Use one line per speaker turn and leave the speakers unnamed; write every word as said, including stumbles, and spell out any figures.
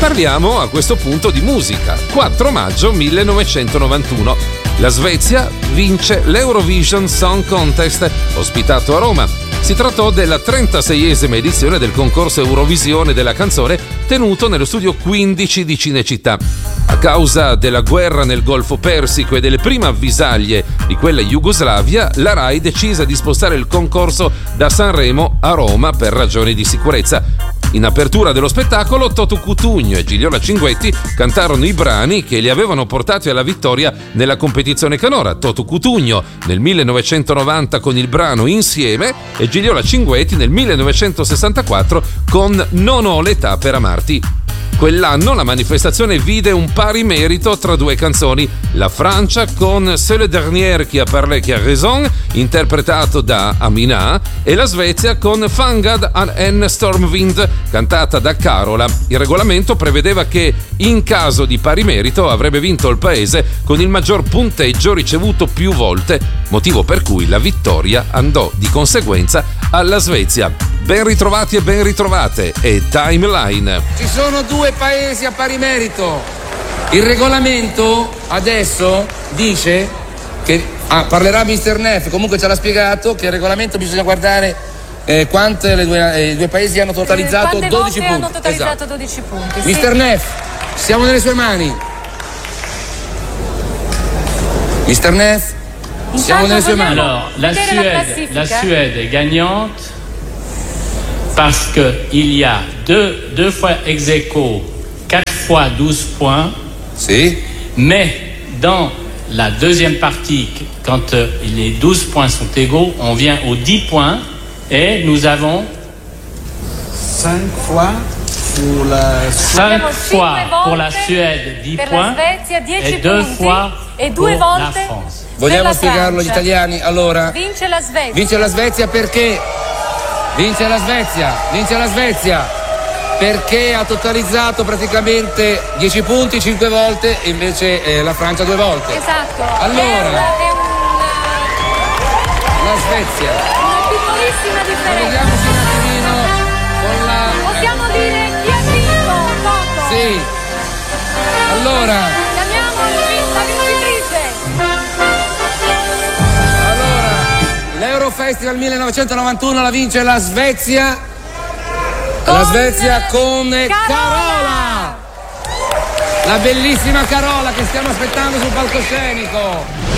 Parliamo a questo punto di musica. quattro maggio millenovecentonovantuno. La Svezia vince l'Eurovision Song Contest, ospitato a Roma. Si trattò della trentaseiesima edizione del concorso Eurovisione della canzone tenuto nello studio quindici di Cinecittà. A causa della guerra nel Golfo Persico e delle prime avvisaglie di quella Jugoslavia, la RAI decise di spostare il concorso da Sanremo a Roma per ragioni di sicurezza. In apertura dello spettacolo, Toto Cutugno e Gigliola Cinquetti cantarono i brani che li avevano portati alla vittoria nella competizione canora. Toto Cutugno nel millenovecentonovanta con il brano Insieme e Gigliola Cinquetti nel millenovecentosessantaquattro con Non ho l'età per amarti. Quell'anno la manifestazione vide un pari merito tra due canzoni, la Francia con C'est le dernier qui a parlé qui a raison, interpretato da Amina, e la Svezia con Fangad an en Stormwind, cantata da Carola. Il regolamento prevedeva che in caso di pari merito avrebbe vinto il paese con il maggior punteggio ricevuto più volte, motivo per cui la vittoria andò di conseguenza alla Svezia. Ben ritrovati e ben ritrovate, è Timeline.
Ci sono due paesi a pari merito. Il regolamento adesso dice che ah, parlerà mister Neff, comunque ce l'ha spiegato che il regolamento bisogna guardare eh, quante le due, eh, i due paesi hanno totalizzato
Quante
dodici
volte
punti.
hanno totalizzato
Esatto.
dodici punti. Sì.
mister Neff, siamo nelle sue mani. mister Neff, siamo nelle sue mani.
Alors, la Suède, la Suède est gagnante parce qu'il y a deux, deux fois ex aequo, quatre fois douze points.
Si.
Mais dans la deuxième partie, quand euh, les douze points sont égaux, on vient aux dix points et nous avons
cinq fois pour la
cinq fois pour la Suède dix points
Svezia,
et deux fois
e due
pour la
volte
France.
Vogliamo spiegarlo agli italiani? Allora,
vince la Svezia.
vince la Svezia perché? Vince la Svezia, vince la Svezia perché ha totalizzato praticamente dieci punti cinque volte e invece eh, la Francia due volte.
Esatto.
Allora,
è una, è
la Svezia.
Una piccolissima differenza.
Vediamoci un attimino con la...
Possiamo dire chi ha vinto, Toto?
Sì. Allora.
Chiamiamo la vincitrice.
L'Eurofestival millenovecentonovantuno la vince la Svezia, con la Svezia con Carola. Carola, la bellissima Carola che stiamo aspettando sul palcoscenico.